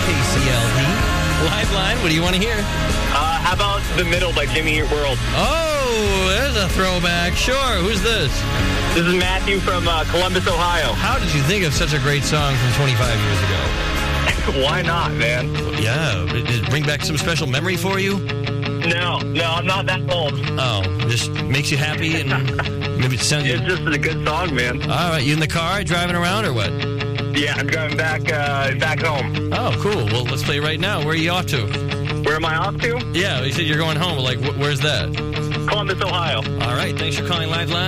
KCLD. Liveline, what do you want to hear? How about The Middle by Jimmy Eat World? Oh, there's a throwback. Sure, who's this? This is Matthew from Columbus, Ohio. How did you think of such a great song from 25 years ago? Why not, man? Yeah, did it bring back some special memory for you? No, I'm not that old. Oh, just makes you happy and maybe it sounds... It's just a good song, man. All right, you in the car driving around or what? Yeah, I'm driving back home. Oh, cool. Well, let's play right now. Where are you off to? Where am I off to? Yeah, you said you're going home. Like, where's that? Columbus, Ohio. All right, thanks for calling Liveline.